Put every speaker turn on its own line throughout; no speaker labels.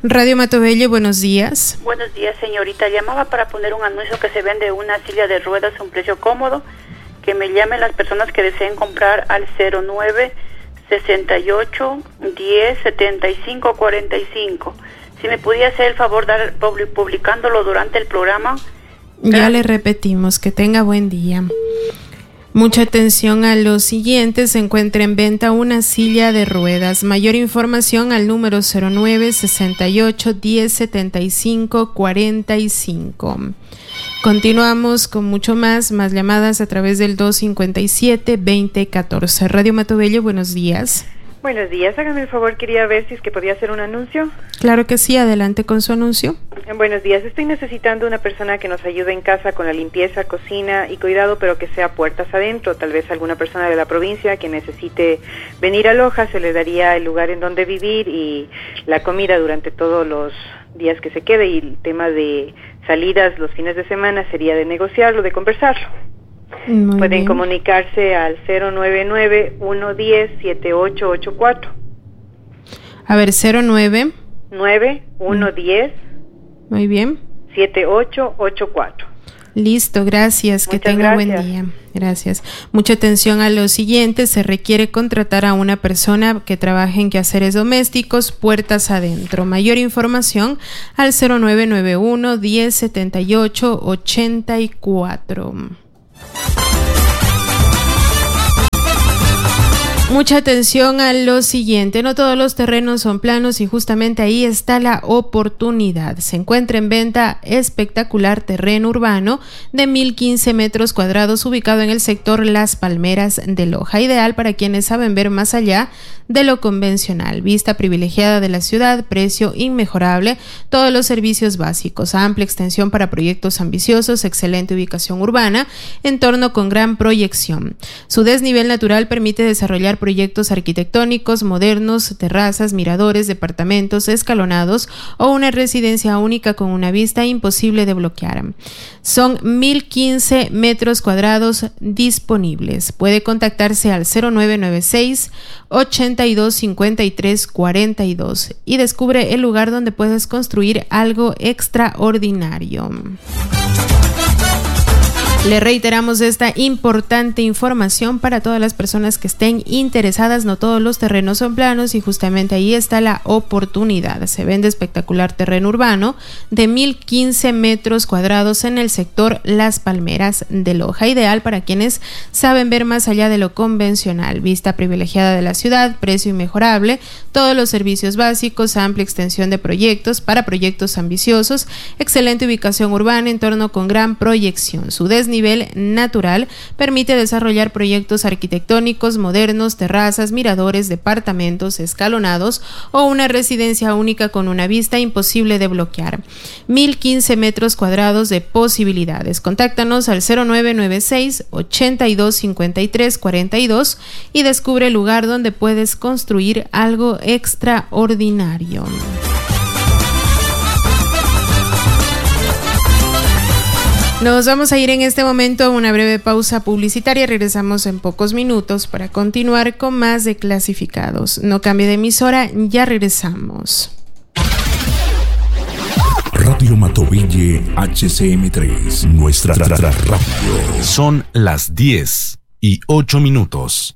Radio Matobello, buenos días.
Buenos días, señorita. Llamaba para poner un anuncio que se vende una silla de ruedas a un precio cómodo. Que me llamen las personas que deseen comprar al 09 68 10 75 45. Si me pudiera hacer el favor de publicándolo durante el programa.
Ya le repetimos, que tenga buen día. Mucha atención a lo siguiente: se encuentra en venta una silla de ruedas. Mayor información al número 09 68 10 75 45. Continuamos con mucho más llamadas a través del 257-2014. Radio Matobello, buenos días.
Buenos días, hágame el favor, quería ver si es que podía hacer un anuncio.
Claro que sí, adelante con su anuncio.
Buenos días, estoy necesitando una persona que nos ayude en casa con la limpieza, cocina y cuidado, pero que sea puertas adentro. Tal vez alguna persona de la provincia que necesite venir a Loja, se le daría el lugar en donde vivir y la comida durante todos los días que se quede, y el tema de salidas los fines de semana sería de negociarlo, de conversarlo.
Muy
Pueden
bien.
comunicarse al 099-110-7884.
A ver, 09.
110.
Muy bien.
7884.
Listo, gracias. Que
Muchas
tenga
gracias.
buen día. Gracias. Mucha atención a lo siguiente: se requiere contratar a una persona que trabaje en quehaceres domésticos, puertas adentro. Mayor información al 0991 10 78 84. Mucha atención a lo siguiente: no todos los terrenos son planos y justamente ahí está la oportunidad. Se encuentra en venta espectacular terreno urbano de 1015 metros cuadrados ubicado en el sector Las Palmeras de Loja, ideal para quienes saben ver más allá de lo convencional. Vista privilegiada de la ciudad, precio inmejorable, todos los servicios básicos, amplia extensión para proyectos ambiciosos, excelente ubicación urbana, entorno con gran proyección. Su desnivel natural permite desarrollar proyectos arquitectónicos modernos, terrazas, miradores, departamentos escalonados o una residencia única con una vista imposible de bloquear. Son 1015 metros cuadrados disponibles. Puede contactarse al 0996 82 53 42 y descubre el lugar donde puedes construir algo extraordinario. Le reiteramos esta importante información para todas las personas que estén interesadas. No todos los terrenos son planos y justamente ahí está la oportunidad. Se vende espectacular terreno urbano de 1015 metros cuadrados en el sector Las Palmeras de Loja, ideal para quienes saben ver más allá de lo convencional. Vista privilegiada de la ciudad, precio inmejorable, todos los servicios básicos, amplia extensión de proyectos para proyectos ambiciosos, excelente ubicación urbana, entorno con gran proyección. Su desnivel natural permite desarrollar proyectos arquitectónicos modernos, terrazas, miradores, departamentos escalonados o una residencia única con una vista imposible de bloquear. 1015 metros cuadrados de posibilidades. Contáctanos al 0996 82 53 42 y descubre el lugar donde puedes construir algo extraordinario. Nos vamos a ir en este momento a una breve pausa publicitaria. Regresamos en pocos minutos para continuar con más de Clasificados. No cambie de emisora, ya regresamos.
Radio Matobelle HCM3, nuestra radio.
Son las 10:08.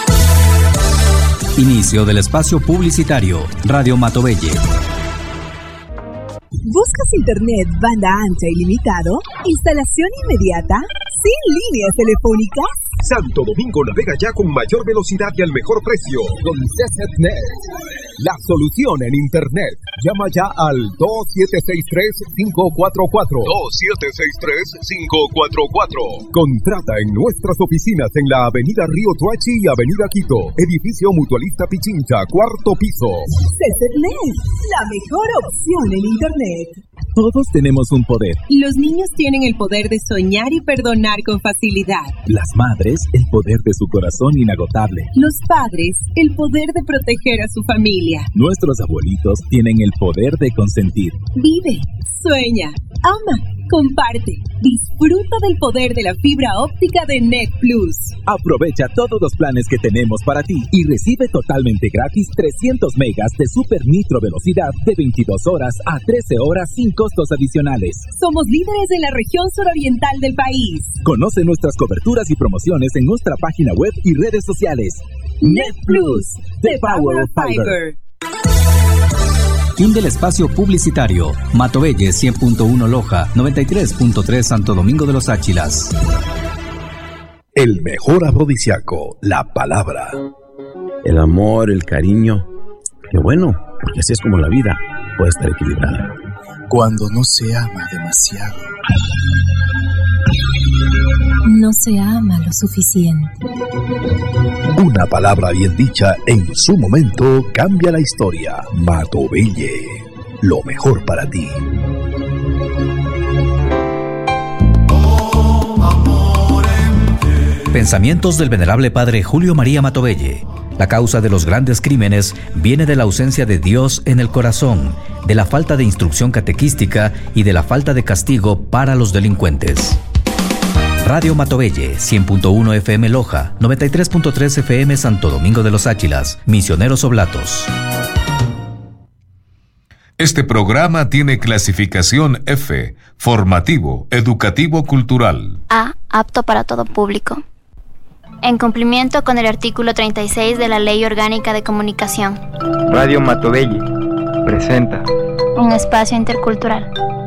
Inicio del espacio publicitario. Radio Matobelle.
¿Buscas internet banda ancha ilimitado? ¿Instalación inmediata? ¿Sin líneas telefónicas?
Santo Domingo navega ya con mayor velocidad y al mejor precio con CCNet, la solución en internet. Llama ya al 2763-544. 2763-544. Contrata en nuestras oficinas en la Avenida Río Tuachi y Avenida Quito, edificio Mutualista Pichincha, 4º piso.
CCNet, la mejor opción en internet.
Todos tenemos un poder.
Los niños tienen el poder de soñar y perdonar con facilidad.
Las madres, el poder de su corazón inagotable.
Los padres, el poder de proteger a su familia.
Nuestros abuelitos tienen el poder de consentir.
Vive, sueña, ama. comparte. Disfruta del poder de la fibra óptica de Net Plus.
Aprovecha todos los planes que tenemos para ti y recibe totalmente gratis 300 megas de super nitro velocidad de 22 horas a 13 horas sin costos adicionales.
Somos líderes en la región suroriental del país.
Conoce nuestras coberturas y promociones en nuestra página web y redes sociales. Net Plus, the power of fiber.
Fin del espacio publicitario. Matobelle 100.1 Loja, 93.3 Santo Domingo de los Áchilas.
El mejor afrodisíaco, la palabra.
El amor, el cariño. Qué bueno, porque así es como la vida puede estar equilibrada.
Cuando no se ama demasiado.
No se ama lo suficiente.
Una palabra bien dicha en su momento cambia la historia. Matobelle, lo mejor para ti.
Pensamientos del venerable padre Julio María Matobelle. La causa de los grandes crímenes viene de la ausencia de Dios en el corazón, de la falta de instrucción catequística y de la falta de castigo para los delincuentes. Radio Matobelle, 100.1 FM Loja, 93.3 FM Santo Domingo de los Áchilas, Misioneros Oblatos.
Este programa tiene clasificación F, formativo, educativo, cultural.
A, apto para todo público. En cumplimiento con el artículo 36 de la Ley Orgánica de Comunicación.
Radio Matobelle presenta
un espacio intercultural.